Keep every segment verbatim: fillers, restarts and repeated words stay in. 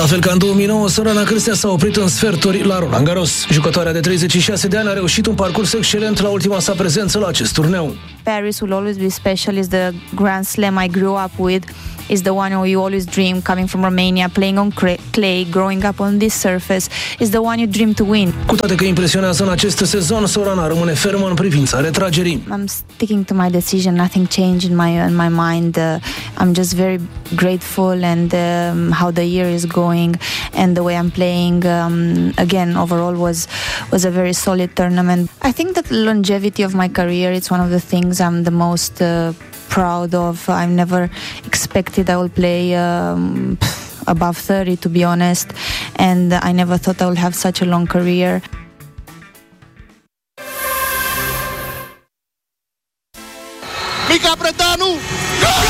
La fel ca în două mii nouă, Sorana Cârstea s-a oprit în sferturi la Roland Garros. Jucătoarea de treizeci și șase de ani a reușit un parcurs excelent la ultima sa prezență la acest turneu. Paris will always be special. Is the Grand Slam I grew up with. Is the one who you always dream, coming from Romania, playing on clay, growing up on this surface. Is the one you dream to win. Cu toate că impresionează în acest sezon, Sorana rămâne fermă în privința retragerii. I'm sticking to my decision. Nothing changed in my in my mind. Uh, I'm just very grateful and um, how the year is going and the way I'm playing. Um, again, overall was was a very solid tournament. I think that longevity of my career, it's one of the things I'm the most uh, proud of. I've never expected I will play um, above thirty, to be honest, and I never thought I would have such a long career. Mica Bredanu! Gol!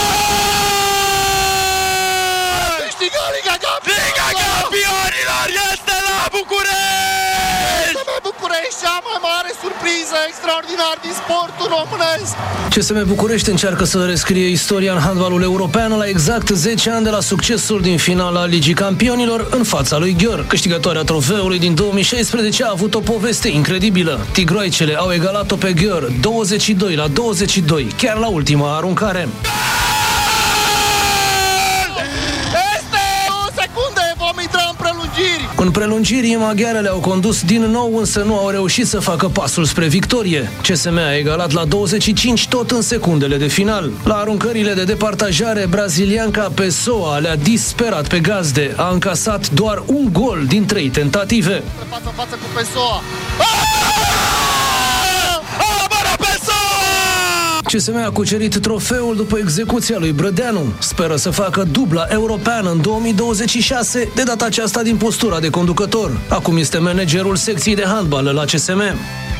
Câștigă Liga Campionilor! Liga Campionilor este la București! C S M București, cea mai mare surpriză extraordinar din sportul românesc! C S M București încearcă să rescrie istoria în handbalul european la exact zece ani de la succesul din finala Ligii Campionilor în fața lui Győr. Câștigătoarea trofeului din două mii șaisprezece a avut o poveste incredibilă. Tigroaicele au egalat-o pe Győr douăzeci și doi la douăzeci și doi, chiar la ultima aruncare. În prelungiri, maghiarele au condus din nou, însă nu au reușit să facă pasul spre victorie. C S M a egalat la douăzeci și cinci tot în secundele de final. La aruncările de departajare, brazilianca Pessoa le-a disperat pe gazde. A încasat doar un gol din trei tentative. Față în față cu Pessoa. C S M a cucerit trofeul după execuția lui Brădeanu. Speră să facă dubla europeană în două mii douăzeci și șase, de data aceasta din postura de conducător. Acum este managerul secției de handbal la C S M.